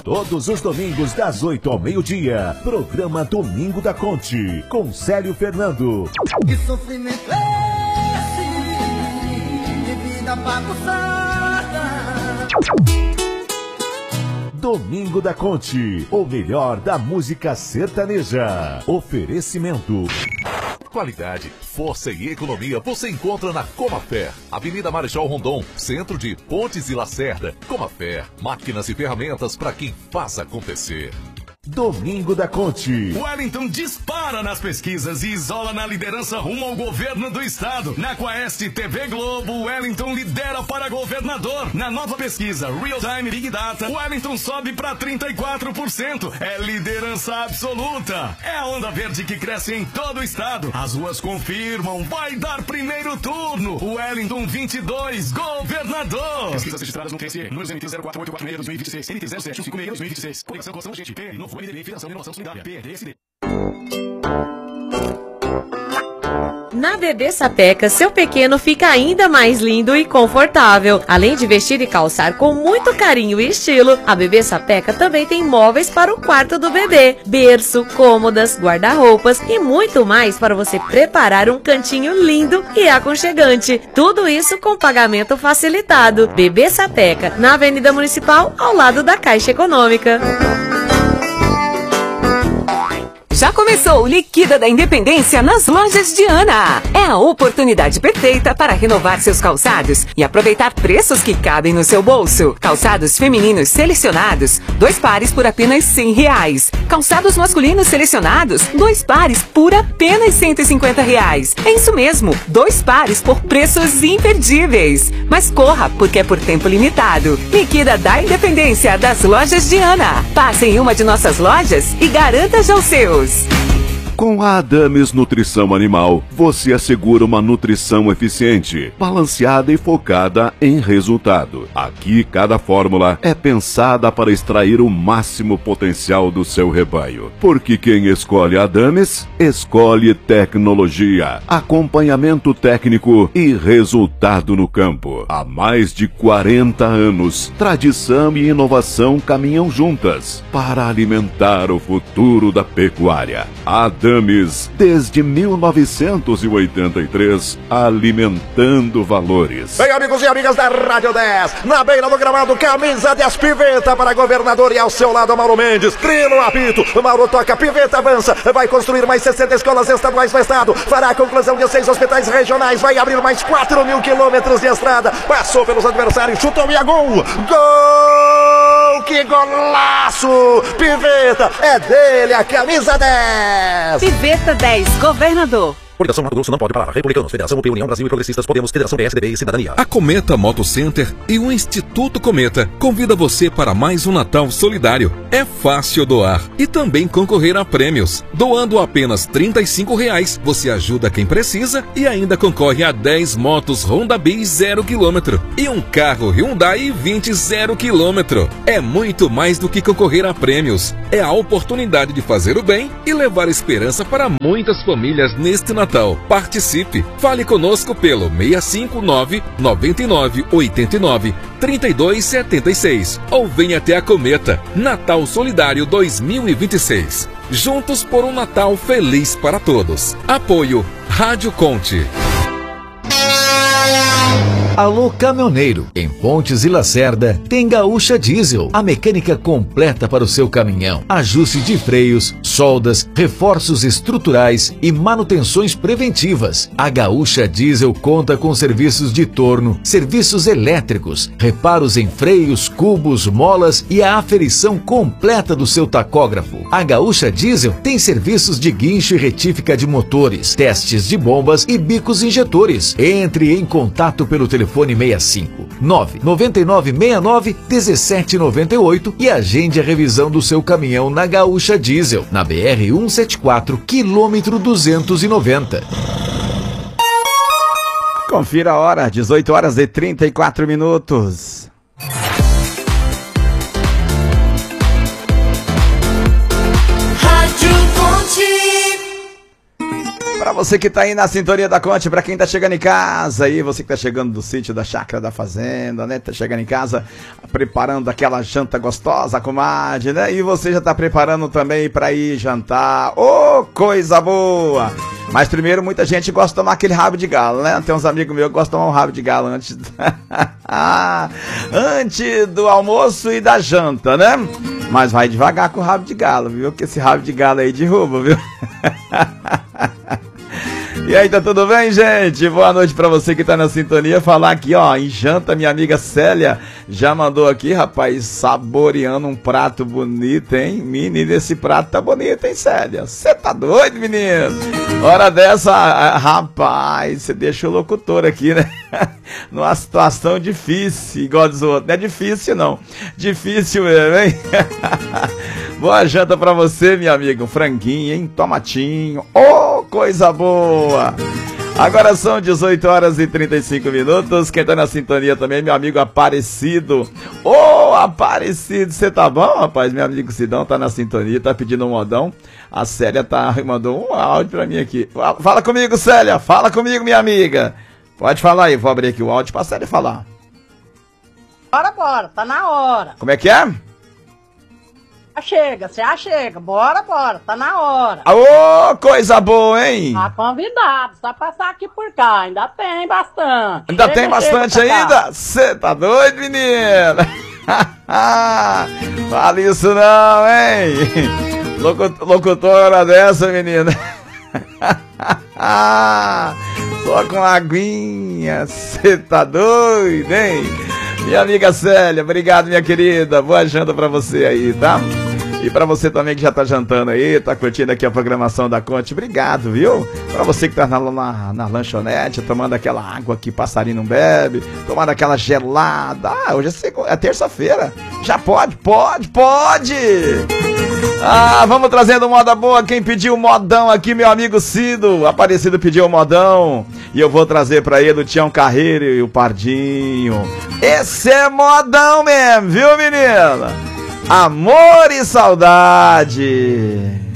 Todos os domingos das 8 ao meio-dia. Programa Domingo da Conte, com Célio Fernando. Que sofrimento é esse de vida bagunçada? Domingo da Conte, o melhor da música sertaneja. Oferecimento. Qualidade, força e economia você encontra na Comafer, Avenida Marechal Rondon, centro de Pontes e Lacerda. Comafer, máquinas e ferramentas para quem faz acontecer. Domingo da Conte. Wellington dispara nas pesquisas e isola na liderança rumo ao governo do estado. Na Quaest TV Globo, Wellington lidera para governador. Na nova pesquisa Real Time Big Data, Wellington sobe para 34%. É liderança absoluta. É a onda verde que cresce em todo o estado. As ruas confirmam, vai dar primeiro turno. Wellington 22, governador. Pesquisas registradas no TSE, números MT 04846-2026, NT 07156-2026. Conexão Constante Gente, PR, novo MDB, Federação de Inovação Solidária, PRSD. Na Bebê Sapeca, seu pequeno fica ainda mais lindo e confortável. Além de vestir e calçar com muito carinho e estilo, a Bebê Sapeca também tem móveis para o quarto do bebê, berço, cômodas, guarda-roupas e muito mais para você preparar um cantinho lindo e aconchegante. Tudo isso com pagamento facilitado. Bebê Sapeca, na Avenida Municipal, ao lado da Caixa Econômica. Já começou o Liquida da Independência nas lojas Diana. É a oportunidade perfeita para renovar seus calçados e aproveitar preços que cabem no seu bolso. Calçados femininos selecionados, 2 pares por apenas R$100. Calçados masculinos selecionados, 2 pares por apenas R$150. É isso mesmo, 2 pares por preços imperdíveis. Mas corra, porque é por tempo limitado. Liquida da Independência das lojas Diana. Passe em uma de nossas lojas e garanta já os seus. Com a Adames Nutrição Animal, você assegura uma nutrição eficiente, balanceada e focada em resultado. Aqui, cada fórmula é pensada para extrair o máximo potencial do seu rebanho. Porque quem escolhe a Adames, escolhe tecnologia, acompanhamento técnico e resultado no campo. Há mais de 40 anos, tradição e inovação caminham juntas para alimentar o futuro da pecuária. Adames, desde 1983, alimentando valores. Bem, amigos e amigas da Rádio 10, na beira do gramado, camisa 10, piveta para governador e ao seu lado Mauro Mendes. Trino no apito, Mauro toca, piveta avança, vai construir mais 60 escolas estaduais no estado, fará a conclusão de 6 hospitais regionais, vai abrir mais 4.000 quilômetros de estrada, passou pelos adversários, chutou e a gol! Gol! Que golaço! Piveta, é dele a camisa 10! Piveta 10, governador. Coligação Mato Grosso não pode parar. Republicanos, Federação UP, União Brasil e Progressistas, Podemos, Federação PSDB e Cidadania. A Cometa Moto Center e o Instituto Cometa convida você para mais um Natal solidário. É fácil doar e também concorrer a prêmios. Doando apenas R$35, você ajuda quem precisa e ainda concorre a 10 motos Honda Bis 0 km e um carro Hyundai 20 0 km. É muito mais do que concorrer a prêmios. É a oportunidade de fazer o bem e levar esperança para muitas famílias neste Natal. Participe. Fale conosco pelo 659 99 89 32 76 ou venha até a Cometa. Natal Solidário 2026. Juntos por um Natal feliz para todos. Apoio Rádio Conte. Alô caminhoneiro, em Pontes e Lacerda tem Gaúcha Diesel, a mecânica completa para o seu caminhão. Ajuste de freios, soldas, reforços estruturais e manutenções preventivas. A Gaúcha Diesel conta com serviços de torno, serviços elétricos, reparos em freios, cubos, molas e a aferição completa do seu tacógrafo. A Gaúcha Diesel tem serviços de guincho e retífica de motores, testes de bombas e bicos injetores. Entre em contato pelo telefone 65 99969 1798 e agende a revisão do seu caminhão na Gaúcha Diesel, na BR 174, quilômetro 290. Confira a hora, 18 horas e 34 minutos. Pra você que tá aí na sintonia da Conte, pra quem tá chegando em casa aí, você que tá chegando do sítio, da chácara, da fazenda, né? Tá chegando em casa, preparando aquela janta gostosa, comadre, né? E você já tá preparando também pra ir jantar. Ô, coisa boa! Mas primeiro, muita gente gosta de tomar aquele rabo de galo, né? Tem uns amigos meus que gostam de tomar um rabo de galo antes do almoço e da janta, né? Mas vai devagar com o rabo de galo, viu? Porque esse rabo de galo aí derruba, viu? E aí, tá tudo bem, gente? Boa noite pra você que tá na sintonia. Falar aqui, ó, em janta, minha amiga Célia já mandou aqui, rapaz, saboreando um prato bonito, hein? Menino, esse prato tá bonito, hein, Célia? Você tá doido, menino? Hora dessa, rapaz, você deixa o locutor aqui, né? Numa situação difícil, igual dos outros. Não é difícil, não. Difícil mesmo, hein? Boa janta pra você, minha amiga. Um franguinho, hein? Tomatinho. Oh, coisa boa! Agora são 18 horas e 35 minutos. Quem tá na sintonia também, meu amigo Aparecido. Ô, Aparecido, você tá bom, rapaz? Meu amigo Sidão tá na sintonia, tá pedindo um modão. A Célia mandou um áudio pra mim aqui. Fala comigo, Célia. Fala comigo, minha amiga. Pode falar aí, vou abrir aqui o áudio pra Célia falar. Bora, tá na hora. Como é que é? Chega, você chega, bora, tá na hora. Ô, coisa boa, hein? Tá convidado, só passar aqui por cá, ainda tem bastante. Ainda chega, tem bastante ainda? Você tá doido, menina? Fala isso não, hein? Locutora dessa, menina. Só com aguinha, você tá doido, hein? Minha amiga Célia, obrigado, minha querida. Boa janta pra você aí, tá? E pra você também que já tá jantando aí, tá curtindo aqui a programação da Conte, obrigado, viu? Pra você que tá na lanchonete, tomando aquela água que passarinho não bebe, tomando aquela gelada. Ah, hoje é terça-feira. Já pode! Ah, vamos trazendo moda boa. Quem pediu modão aqui, meu amigo Cido. Aparecido pediu o modão. E eu vou trazer pra ele o Tião Carreiro e o Pardinho. Esse é modão mesmo, viu, menina? Amor e saudade.